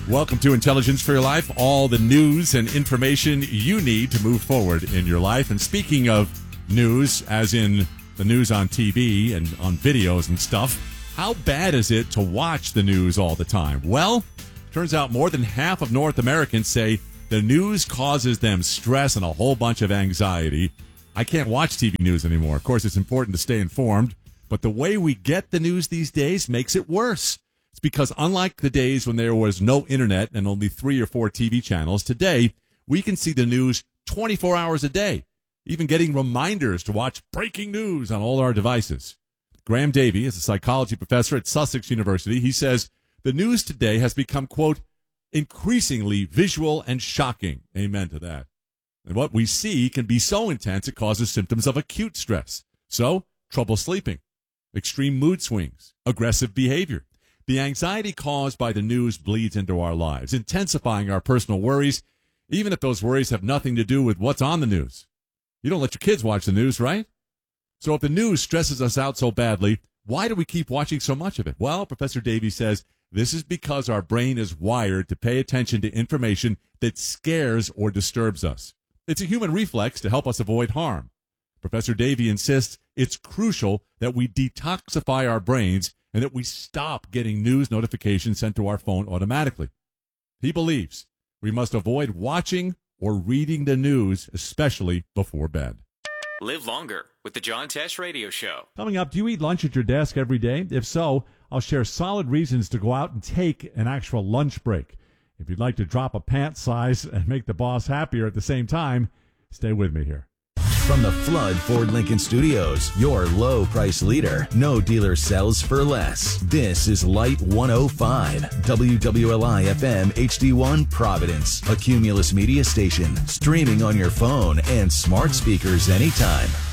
Welcome to Intelligence for Your Life, all the news and information you need to move forward in your life. And speaking of news, as in the news on TV and on videos and stuff, how bad is it to watch the news all the time? Well, turns out more than half of North Americans say the news causes them stress and a whole bunch of anxiety. I can't watch TV news anymore. Of course, it's important to stay informed, but the way we get the news these days makes it worse. It's because unlike the days when there was no internet and only 3 or 4 TV channels, today we can see the news 24 hours a day, even getting reminders to watch breaking news on all our devices. Graham Davey is a psychology professor at Sussex University. He says the news today has become, quote, increasingly visual and shocking. Amen to that. And what we see can be so intense it causes symptoms of acute stress. So, trouble sleeping, extreme mood swings, aggressive behavior. The anxiety caused by the news bleeds into our lives, intensifying our personal worries, even if those worries have nothing to do with what's on the news. You don't let your kids watch the news, right? So if the news stresses us out so badly, why do we keep watching so much of it? Well, Professor Davey says this is because our brain is wired to pay attention to information that scares or disturbs us. It's a human reflex to help us avoid harm. Professor Davey insists it's crucial that we detoxify our brains and that we stop getting news notifications sent to our phone automatically. He believes we must avoid watching or reading the news, especially before bed. Live longer with the John Tesh Radio Show. Coming up, do you eat lunch at your desk every day? If so, I'll share solid reasons to go out and take an actual lunch break. If you'd like to drop a pant size and make the boss happier at the same time, stay with me here. From the Flood Ford Lincoln Studios, your low price leader. No dealer sells for less. This is Light 105, WWLI FM HD1 Providence, a Cumulus media station, streaming on your phone and smart speakers anytime.